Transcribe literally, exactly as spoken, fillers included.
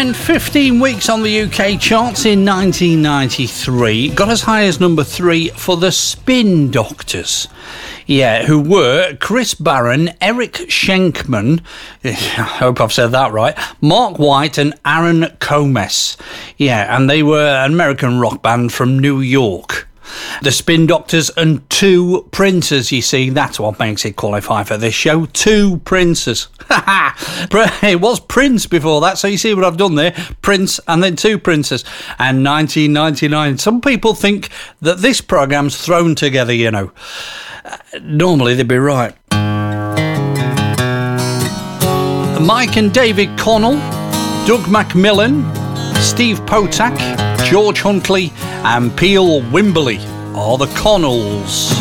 Spent fifteen weeks on the U K charts in nineteen ninety-three. Got as high as number three for the Spin Doctors. Yeah, who were Chris Barron, Eric Schenkman, I hope I've said that right, Mark White and Aaron Comes. Yeah, and they were an American rock band from New York. The Spin Doctors and two Princes, you see, that's what makes it qualify for this show. Two Princes. It was Prince before that, so you see what I've done there. Prince and then two Princes. And nineteen ninety-nine. Some people think that this programme's thrown together, you know. Uh, normally they'd be right. Mike and David Connell, Doug Macmillan, Steve Potak, George Huntley and Peel Wimberley are the Connells.